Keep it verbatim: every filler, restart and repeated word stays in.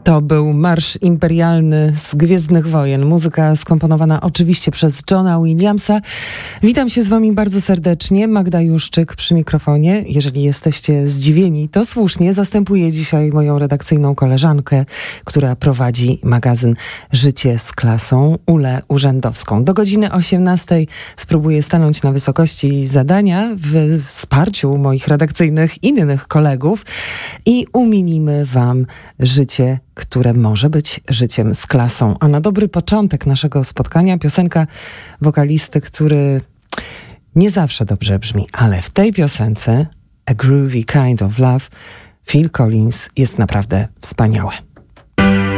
To był marsz imperialny z Gwiezdnych Wojen. Muzyka skomponowana oczywiście przez Johna Williamsa. Witam się z wami bardzo serdecznie. Magda Juszczyk przy mikrofonie. Jeżeli jesteście zdziwieni, to słusznie. Zastępuję dzisiaj moją redakcyjną koleżankę, która prowadzi magazyn Życie z klasą, Ulę Urzędowską. Do godziny osiemnastej spróbuję stanąć na wysokości zadania w wsparciu moich redakcyjnych innych kolegów i umilimy wam życie, które może być życiem z klasą. A na dobry początek naszego spotkania piosenka wokalisty, który nie zawsze dobrze brzmi, ale w tej piosence A Groovy Kind of Love Phil Collins jest naprawdę wspaniałe.